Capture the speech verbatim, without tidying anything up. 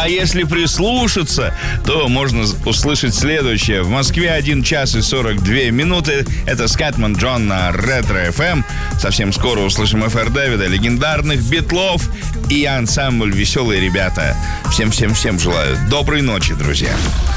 А если прислушаться, то можно услышать следующее. В Москве один час и сорок две минуты. Это Скэтман Джон на Ретро эф эм. Совсем скоро услышим эф эр Дэвида, легендарных Битлов и ансамбль «Веселые ребята». Всем-всем-всем желаю доброй ночи, друзья.